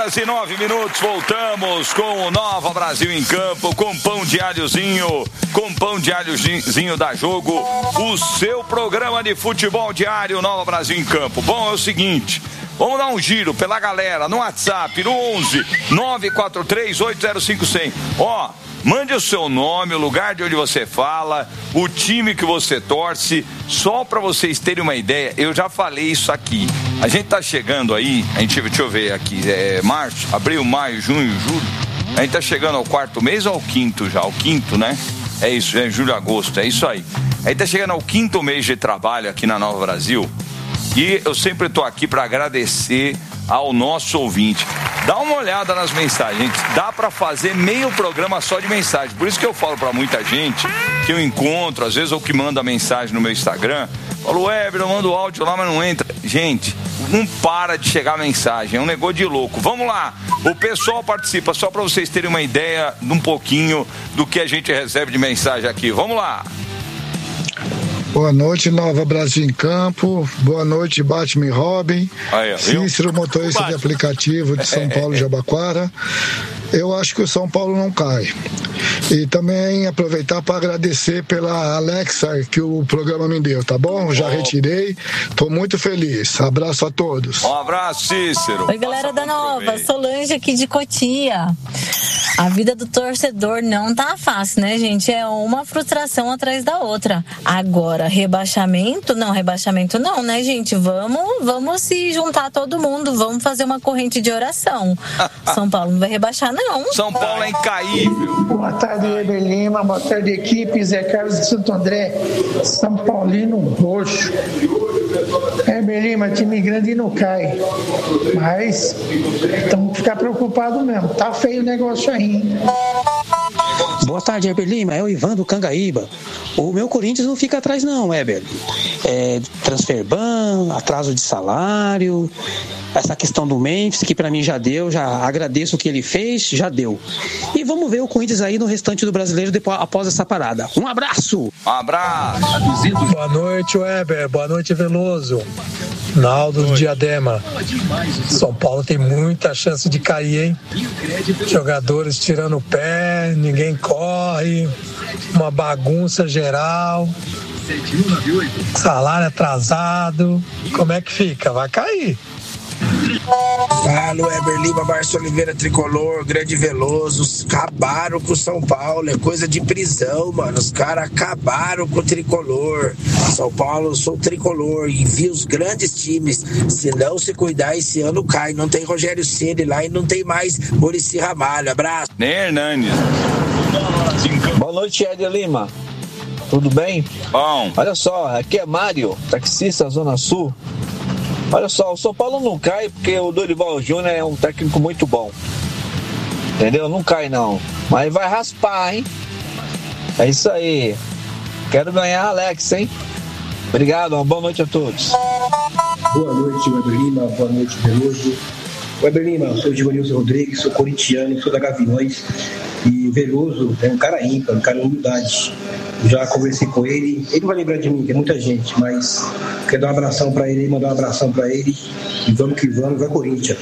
horas e 9 minutos, voltamos com o Nova Brasil em Campo, com pão de alhozinho da Jogo, o seu programa de futebol diário Nova Brasil em Campo. Bom, é o seguinte, vamos dar um giro pela galera no WhatsApp, no 11 943 805 100. Ó, mande o seu nome, o lugar de onde você fala, o time que você torce, só para vocês terem uma ideia. Eu já falei isso aqui. A gente tá chegando aí, deixa eu ver aqui, março, abril, maio, junho, julho. A gente tá chegando ao quarto mês ou ao quinto já? Ao quinto, né? É isso, julho, agosto, é isso aí. A gente tá chegando ao quinto mês de trabalho aqui na Nova Brasil. E eu sempre tô aqui para agradecer ao nosso ouvinte. Dá uma olhada nas mensagens, dá para fazer meio programa só de mensagem. Por isso que eu falo para muita gente que eu encontro, às vezes, ou que manda mensagem no meu Instagram, falo, Weber, eu mando áudio lá, mas não entra. Gente, não para de chegar mensagem, é um negócio de louco. Vamos lá, o pessoal participa, só para vocês terem uma ideia de um pouquinho do que a gente recebe de mensagem aqui. Vamos lá. Boa noite, Nova Brasil em Campo. Boa noite, Batman e Robin. Cícero, motorista de aplicativo de São Paulo, Jabaquara. Eu acho que o São Paulo não cai. E também aproveitar para agradecer pela Alexa que o programa me deu, tá bom? Já retirei. Tô muito feliz. Abraço a todos. Um abraço, Cícero. Oi, galera da Nova. Solange aqui de Cotia. A vida do torcedor não tá fácil, né, gente? É uma frustração atrás da outra. Agora, rebaixamento não, né, gente? Vamos se juntar todo mundo, vamos fazer uma corrente de oração. São Paulo não vai rebaixar, não. São Paulo é incaível. Boa tarde, Weber Lima. Boa tarde, equipe. Zé Carlos de Santo André. São Paulino roxo. Weber Lima, time grande não cai. Mas estamos ficar preocupados mesmo. Tá feio o negócio aí. Boa tarde, Weber Lima. É o Ivan do Cangaíba. O meu Corinthians não fica atrás não, Weber. Transfer ban, atraso de salário, essa questão do Memphis, que pra mim já deu, já agradeço o que ele fez, já deu. E vamos ver o Corinthians aí no restante do brasileiro após essa parada. Um abraço! Um abraço! Boa noite, Weber. Boa noite, Veloso. Naldo do Diadema. São Paulo tem muita chance de cair, hein? Jogadores tirando o pé, ninguém corre, uma bagunça geral, salário atrasado. Como é que fica? Vai cair. Fala, Weber Lima, Márcio Oliveira, Tricolor, Grande Veloso. Acabaram com o São Paulo, é coisa de prisão, mano. Os caras acabaram com o Tricolor. São Paulo, eu sou Tricolor e vi os grandes times. Se não se cuidar, esse ano cai. Não tem Rogério Ceni lá e não tem mais Muricy Ramalho. Abraço. Hernandes. Boa noite, Eder Lima. Tudo bem? Bom. Olha só, aqui é Mário, taxista Zona Sul. Olha só, o São Paulo não cai porque o Dorival Júnior é um técnico muito bom. Entendeu? Não cai não. Mas vai raspar, hein? É isso aí. Quero ganhar Alex, hein? Obrigado, uma boa noite a todos. Boa noite, Weber Lima. Boa noite, Veloso. Weber Lima, eu sou o Givanilson Rodrigues, sou corintiano, sou da Gaviões. E Veloso é um cara ímpar, um cara de humildade. Já conversei com ele, ele não vai lembrar de mim, tem muita gente, mas quero dar um abração pra ele, mandar um abração pra ele. E vamos que vamos, vai Corinthians.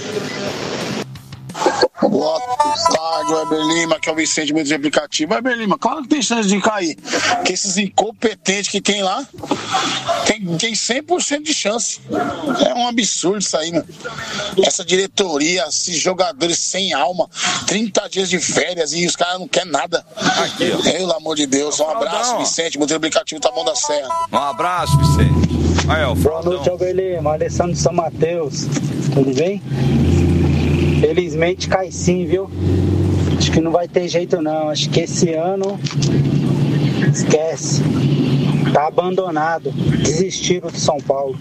Boa tarde, Weber Lima, que é o Vicente do aplicativo. Weber Lima, claro que tem chance de cair, porque esses incompetentes que tem lá tem 100% de chance. É um absurdo isso aí, mano. Essa diretoria, esses jogadores sem alma, 30 dias de férias e os caras não querem nada. Aqui, ó. Pelo amor de Deus, um abraço, Vicente, do aplicativo Taboão da Serra. Um abraço, Vicente. Aí, ó, boa noite, Weber Lima, Alessandro São Mateus, tudo bem? Felizmente cai sim, viu? Acho que não vai ter jeito não. Acho que esse ano esquece. Tá abandonado. Desistiram de São Paulo.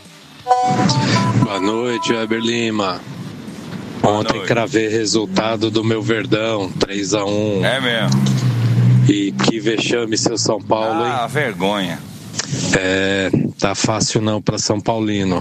Boa noite, Weber Lima. Ontem cravei resultado do meu Verdão, 3-1. É mesmo. E que vexame seu São Paulo, hein? Vergonha. Tá fácil não pra São Paulino.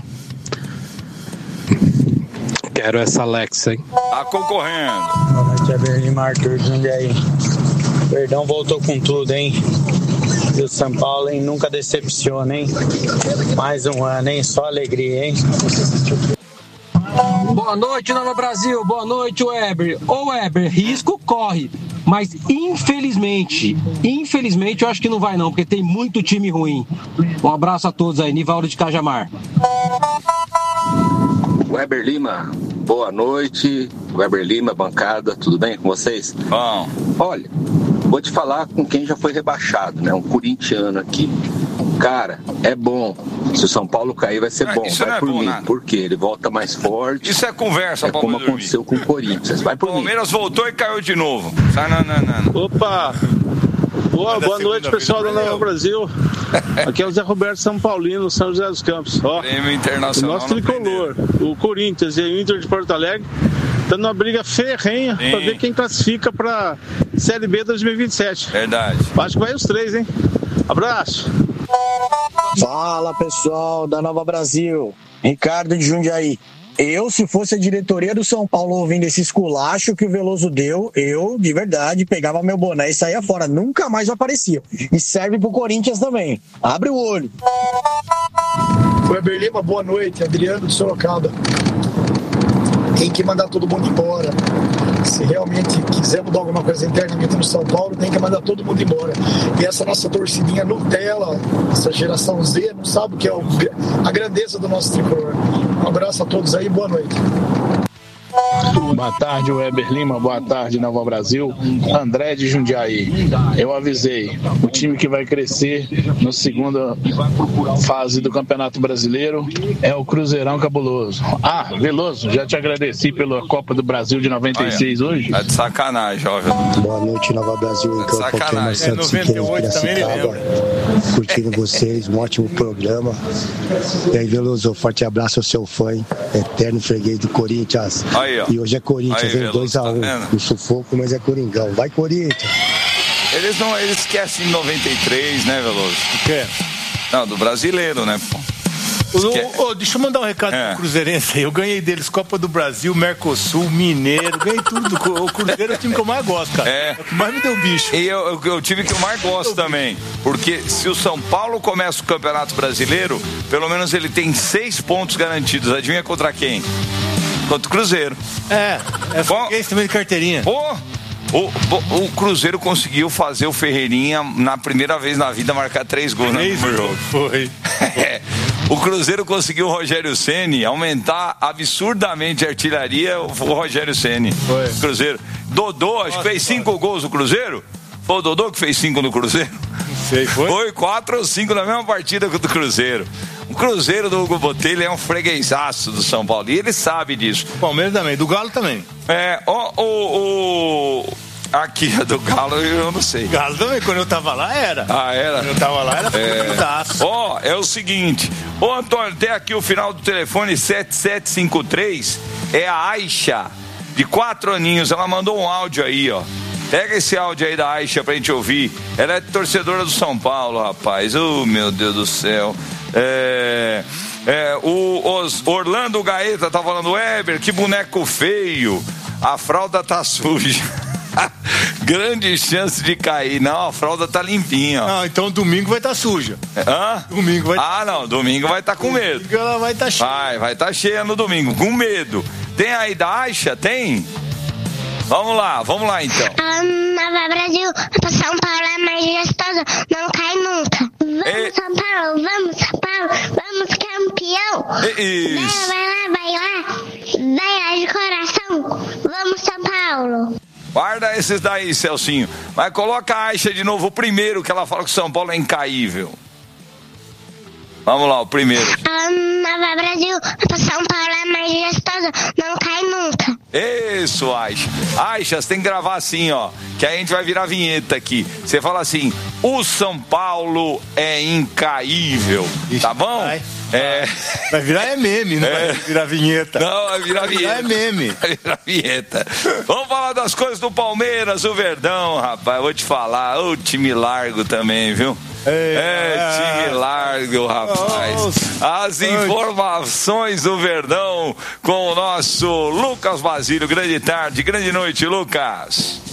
Quero essa Alexa, hein? Tá concorrendo. Boa noite, Weber Lima, Arthur Jundiaí. Verdão voltou com tudo, hein? E o São Paulo, hein? Nunca decepciona, hein? Mais um ano, hein? Só alegria, hein? Boa noite, Nova Brasil. Boa noite, Weber. Ô, Weber, risco corre. Mas, infelizmente, eu acho que não vai não, porque tem muito time ruim. Um abraço a todos aí. Nivaldo de Cajamar. Weber Lima, boa noite. Weber Lima, bancada, tudo bem com vocês? Bom. Olha, vou te falar com quem já foi rebaixado, né? Um corintiano aqui. Cara, é bom. Se o São Paulo cair, vai ser bom. Vai por mim. Por quê? Ele volta mais forte. Isso é conversa, Paulo. Como aconteceu com o Corinthians. Vai por mim. O Palmeiras voltou e caiu de novo. Não. Opa! Boa noite, pessoal do Nova Brasil. Aqui é o Zé Roberto São Paulino, São José dos Campos. Ó, Prêmio Internacional. O nosso tricolor, o Corinthians e o Inter de Porto Alegre, estão numa briga ferrenha para ver quem classifica para Série B 2027. Verdade. Acho que vai os três, hein? Abraço. Fala, pessoal da Nova Brasil. Ricardo de Jundiaí. Eu, se fosse a diretoria do São Paulo ouvindo esse esculacho que o Veloso deu, eu, de verdade, pegava meu boné e saía fora. Nunca mais aparecia. E serve pro Corinthians também. Abre o olho. Weber Lima, boa noite. Adriano de Sorocaba. Tem que mandar todo mundo embora. Se realmente quiser mudar alguma coisa internamente no São Paulo, tem que mandar todo mundo embora. E essa nossa torcidinha Nutella, essa geração Z, não sabe o que é a grandeza do nosso tricolor. Um abraço a todos aí, boa noite. Boa tarde, Weber Lima. Boa tarde, Nova Brasil. André de Jundiaí. Eu avisei, o time que vai crescer na segunda fase do Campeonato Brasileiro é o Cruzeirão Cabuloso. Ah, Veloso, já te agradeci pela Copa do Brasil de 96 hoje. É de sacanagem, jovem. Boa noite, Nova Brasil em campo. Aqui é Marcelo Siqueira de Piracicaba. Curtindo vocês, um ótimo programa. E aí, Veloso, forte abraço ao seu fã, eterno freguês do Corinthians. Aí, e hoje é Corinthians, aí, 2-1 no sufoco, mas é Coringão. Vai, Corinthians! Eles esquecem em 93, né, Veloso? O quê? Não, do brasileiro, né, pô? Deixa eu mandar um recado pro Cruzeirense aí. Eu ganhei deles Copa do Brasil, Mercosul, Mineiro, ganhei tudo. O Cruzeiro é o time que eu mais gosto, cara. É o que mais me deu bicho. E eu tive que eu mais gosto também. Porque se o São Paulo começa o Campeonato Brasileiro, pelo menos ele tem 6 pontos garantidos. Adivinha contra quem? Contra o Cruzeiro. É freguês também de carteirinha. O Cruzeiro conseguiu fazer o Ferreirinha na primeira vez na vida marcar 3 gols no jogo. Foi. O Cruzeiro conseguiu o Rogério Ceni aumentar absurdamente a artilharia, o Rogério Ceni. Foi. Cruzeiro. Dodô, acho que fez 5 gols no Cruzeiro. Foi o Dodô que fez 5 no Cruzeiro? Não sei, foi? Foi 4 ou 5 na mesma partida contra o Cruzeiro. O Cruzeiro do Hugo Botelho é um freguesaço do São Paulo e ele sabe disso. O Palmeiras também, do Galo também. Aqui é do Galo, eu não sei. Galo também, quando eu tava lá era. Ah, era? Quando eu tava lá era freguesaço. É o seguinte. Ô, Antônio, tem aqui o final do telefone 7753. É a Aisha, de 4 aninhos. Ela mandou um áudio aí, ó. Pega esse áudio aí da Aisha pra gente ouvir. Ela é torcedora do São Paulo, rapaz. Oh, meu Deus do céu. O Orlando Gaeta tá falando, Weber, que boneco feio. A fralda tá suja. Grande chance de cair. Não, a fralda tá limpinha. Não, então domingo vai estar suja. Hã? Domingo vai não, domingo vai estar com medo. Domingo ela vai estar cheia. Vai estar cheia no domingo, com medo. Tem aí da Aisha? Tem? Vamos lá então. Nova Brasil, São Paulo é mais gostoso, não cai nunca. Vamos, São Paulo, vamos campeão. Isso. Vai lá de coração, vamos São Paulo. Guarda esses daí, Celcinho. Mas coloca a Aisha de novo, o primeiro, que ela fala que o São Paulo é incaível. Vamos lá, o primeiro. Nova Brasil, São Paulo é mais gostoso, não cai nunca. Isso, Aisha. Aisha, você tem que gravar assim, ó, que aí a gente vai virar vinheta aqui. Você fala assim, o São Paulo é incaível, tá bom? Vai virar meme, não vai virar vinheta. Não, vai virar vinheta. É meme. Vai virar vinheta. Vamos falar das coisas do Palmeiras, o Verdão, rapaz, vou te falar, o time largo também, viu? Time largo, rapaz. As informações do Verdão com o nosso Lucas Basílio. Grande tarde, grande noite, Lucas.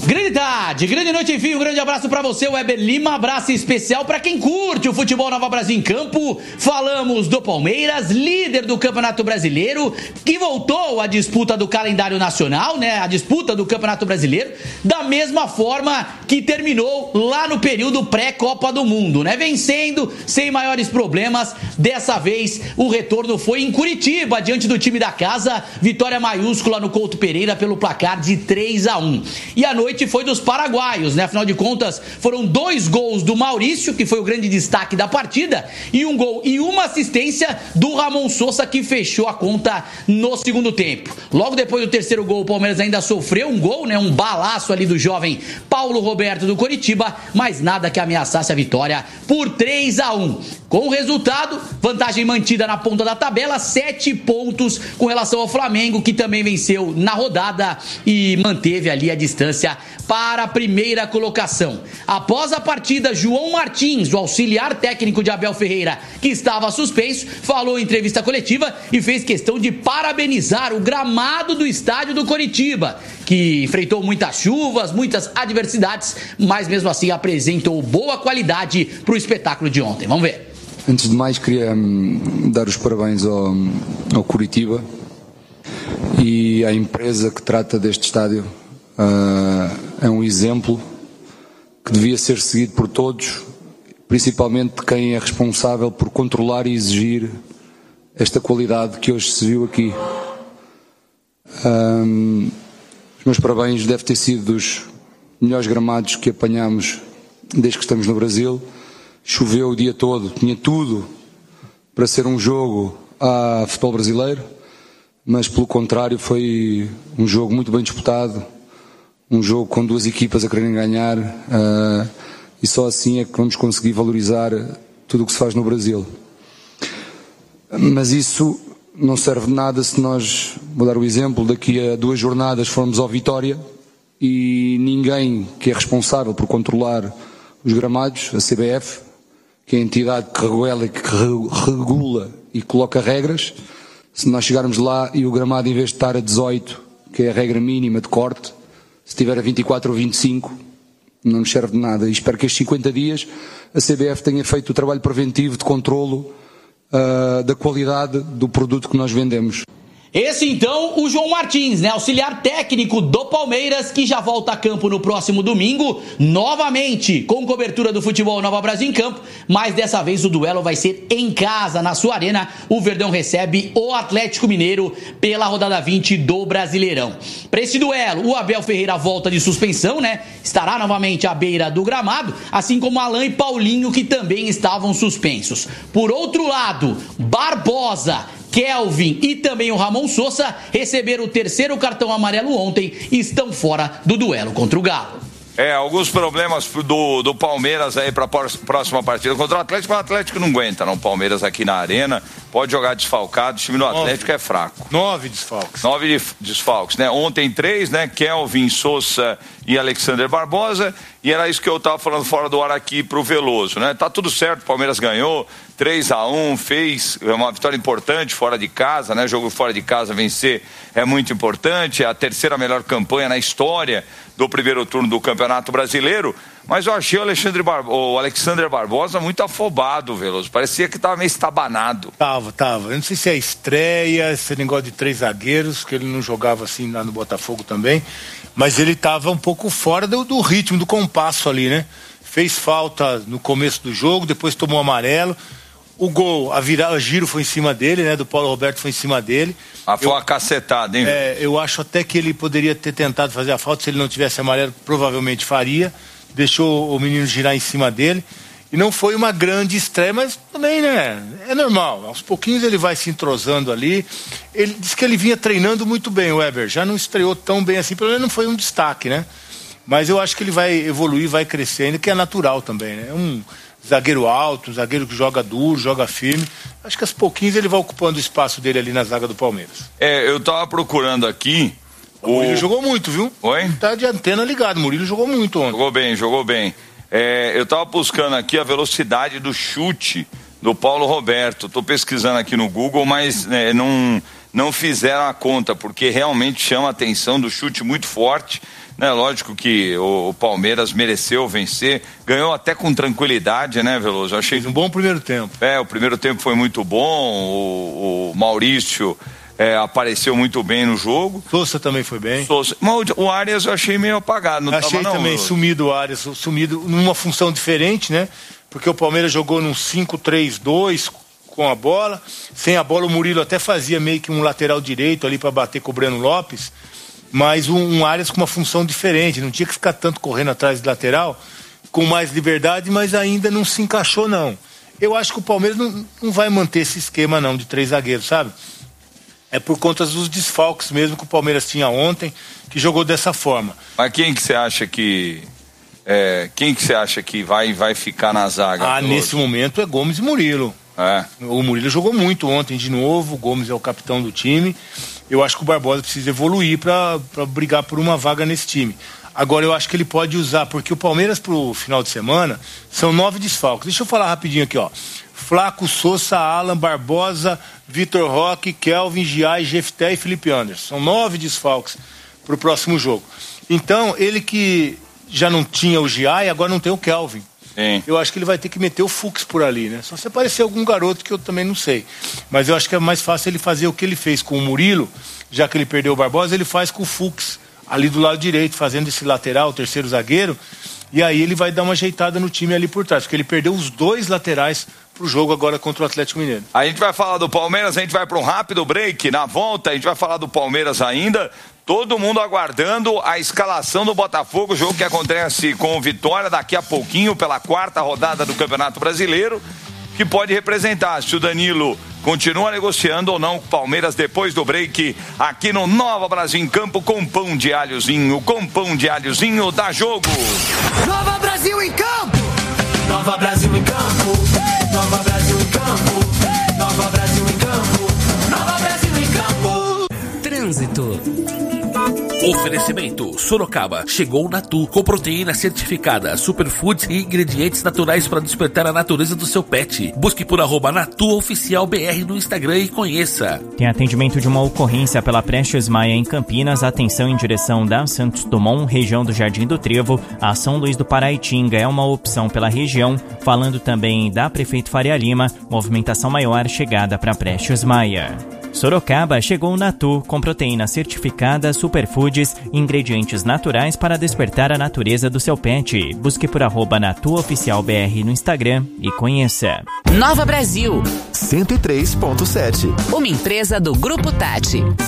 Grande tarde, grande noite, enfim, um grande abraço pra você, Weber Lima, abraço especial pra quem curte o futebol Nova Brasil em Campo. Falamos do Palmeiras, líder do Campeonato Brasileiro, que voltou à disputa do calendário nacional, né, a disputa do Campeonato Brasileiro, da mesma forma que terminou lá no período pré-Copa do Mundo, né, vencendo sem maiores problemas. Dessa vez o retorno foi em Curitiba, diante do time da casa, vitória maiúscula no Couto Pereira pelo placar de 3-1. E a noite foi dos paraguaios, né? Afinal de contas, foram 2 gols do Maurício, que foi o grande destaque da partida, e 1 gol e 1 assistência do Ramon Sosa, que fechou a conta no segundo tempo. Logo depois do terceiro gol, o Palmeiras ainda sofreu um gol, né? Um balaço ali do jovem Paulo Roberto do Coritiba, mas nada que ameaçasse a vitória por 3-1. Com o resultado, vantagem mantida na ponta da tabela, 7 pontos com relação ao Flamengo, que também venceu na rodada e manteve ali a distância para a primeira colocação. Após a partida, João Martins, o auxiliar técnico de Abel Ferreira, que estava suspenso, falou em entrevista coletiva e fez questão de parabenizar o gramado do estádio do Coritiba, que enfrentou muitas chuvas, muitas adversidades, mas mesmo assim apresentou boa qualidade para o espetáculo de ontem. Vamos ver. Antes de mais, queria dar os parabéns ao Curitiba e à empresa que trata deste estádio. É um exemplo que devia ser seguido por todos, principalmente de quem é responsável por controlar e exigir esta qualidade que hoje se viu aqui. Os meus parabéns, deve ter sido dos melhores gramados que apanhamos desde que estamos no Brasil. Choveu o dia todo, tinha tudo para ser um jogo a futebol brasileiro, mas pelo contrário foi um jogo muito bem disputado, um jogo com 2 equipas a quererem ganhar, e só assim é que vamos conseguir valorizar tudo o que se faz no Brasil. Mas isso não serve de nada se nós, vou dar o exemplo, daqui a 2 jornadas formos ao Vitória e ninguém que é responsável por controlar os gramados, a CBF, que é a entidade que regula e coloca regras, se nós chegarmos lá e o gramado, em vez de estar a 18, que é a regra mínima de corte, se estiver a 24 ou 25, não nos serve de nada. E espero que estes 50 dias a CBF tenha feito o trabalho preventivo de controlo da qualidade do produto que nós vendemos. Esse então, o João Martins, né, auxiliar técnico do Palmeiras, que já volta a campo no próximo domingo, novamente com cobertura do futebol Nova Brasil em Campo, mas dessa vez o duelo vai ser em casa, na sua arena. O Verdão recebe o Atlético Mineiro pela rodada 20 do Brasileirão. Para esse duelo, o Abel Ferreira volta de suspensão, né, estará novamente à beira do gramado, assim como Alain e Paulinho, que também estavam suspensos. Por outro lado, Barbosa, Kelvin e também o Ramon Sosa receberam o 3º cartão amarelo ontem e estão fora do duelo contra o Galo. Alguns problemas do Palmeiras aí para a próxima partida contra o Atlético, mas o Atlético não aguenta, não. O Palmeiras aqui na arena pode jogar desfalcado, o time do Atlético é fraco. 9 desfalques. 9 desfalques, né? Ontem 3, né? Kelvin, Sosa e Alexander Barbosa, e era isso que eu estava falando fora do ar aqui pro Veloso, né? Tá tudo certo, o Palmeiras ganhou 3-1, fez uma vitória importante fora de casa, né? Jogo fora de casa, vencer é muito importante, é a 3ª melhor campanha na história do primeiro turno do Campeonato Brasileiro, mas eu achei o Alexander Barbosa muito afobado, Veloso, parecia que estava meio estabanado. Tava, eu não sei se é estreia, esse negócio de 3 zagueiros, que ele não jogava assim lá no Botafogo também, mas ele estava um pouco fora do ritmo, do compasso ali, né? Fez falta no começo do jogo, depois tomou amarelo. O gol, a giro foi em cima dele, né? Do Paulo Roberto foi em cima dele. Foi uma cacetada, hein? Eu acho até que ele poderia ter tentado fazer a falta, se ele não tivesse amarelo, provavelmente faria. Deixou o menino girar em cima dele. E não foi uma grande estreia, mas também, né? É normal. Aos pouquinhos ele vai se entrosando ali. Ele disse que ele vinha treinando muito bem, o Weber. Já não estreou tão bem assim, pelo menos não foi um destaque, né? Mas eu acho que ele vai evoluir, vai crescer ainda, que é natural também, né? Um zagueiro alto, um zagueiro que joga duro, joga firme. Acho que aos pouquinhos ele vai ocupando o espaço dele ali na zaga do Palmeiras. Eu tava procurando aqui. O Murilo jogou muito, viu? Oi? Tá de antena ligado, o Murilo jogou muito ontem. Jogou bem. Eu tava buscando aqui a velocidade do chute do Paulo Roberto. Tô pesquisando aqui no Google, mas não fizeram a conta, porque realmente chama a atenção do chute muito forte, né? Lógico que o Palmeiras mereceu vencer, ganhou até com tranquilidade, né, Veloso? Eu achei um bom primeiro tempo. O primeiro tempo foi muito bom, o Maurício apareceu muito bem no jogo. Sousa também foi bem. Mas o Arias eu achei meio apagado. Achei também sumido o Arias, sumido numa função diferente, né? Porque o Palmeiras jogou num 5-3-2 com a bola. Sem a bola, o Murilo até fazia meio que um lateral direito ali para bater com o Breno Lopes. Mas um Arias com uma função diferente. Não tinha que ficar tanto correndo atrás de lateral, com mais liberdade, mas ainda não se encaixou, não. Eu acho que o Palmeiras não vai manter esse esquema, não, de 3 zagueiros, sabe? É por conta dos desfalques mesmo que o Palmeiras tinha ontem, que jogou dessa forma. Mas quem que você acha que vai ficar na zaga? Nesse momento é Gomes e Murilo. O Murilo jogou muito ontem de novo, o Gomes é o capitão do time. Eu acho que o Barbosa precisa evoluir para brigar por uma vaga nesse time. Agora eu acho que ele pode usar, porque o Palmeiras pro final de semana são 9 desfalques. Deixa eu falar rapidinho aqui, ó. Flaco, Sousa, Alan, Barbosa, Vitor Roque, Kelvin, Giai, Jefté e Felipe Anderson. São 9 desfalques pro próximo jogo. Então, ele que já não tinha o Giai, agora não tem o Kelvin. Sim. Eu acho que ele vai ter que meter o Fux por ali, né? Só se aparecer algum garoto que eu também não sei. Mas eu acho que é mais fácil ele fazer o que ele fez com o Murilo, já que ele perdeu o Barbosa, ele faz com o Fux ali do lado direito, fazendo esse lateral, o terceiro zagueiro, e aí ele vai dar uma ajeitada no time ali por trás, porque ele perdeu os 2 laterais pro jogo agora contra o Atlético Mineiro. A gente vai falar do Palmeiras, a gente vai para um rápido break, na volta a gente vai falar do Palmeiras ainda, todo mundo aguardando a escalação do Botafogo, jogo que acontece com o Vitória daqui a pouquinho pela 4ª rodada do Campeonato Brasileiro, que pode representar se o Danilo continua negociando ou não com o Palmeiras depois do break aqui no Nova Brasil em Campo com pão de alhozinho da Jogo. Nova Brasil em Campo! Nova Brasil em Campo! Nova Brasil em Campo! Nova Brasil em Campo! Nova Brasil em Campo! Trânsito. Oferecimento Sorocaba. Chegou Natu, com proteína certificada, superfoods e ingredientes naturais para despertar a natureza do seu pet. Busque por @NatuOficialBR no Instagram e conheça. Tem atendimento de uma ocorrência pela Prestes Maia em Campinas. Atenção em direção da Santos Dumont, região do Jardim do Trevo. A São Luís do Paraitinga é uma opção pela região. Falando também da Prefeito Faria Lima, movimentação maior chegada para Prestes Maia. Sorocaba chegou Natu, com proteína certificada, superfoods, ingredientes naturais para despertar a natureza do seu pet. Busque por @NatuOficialBR no Instagram e conheça. Nova Brasil 103.7. Uma empresa do Grupo Tati.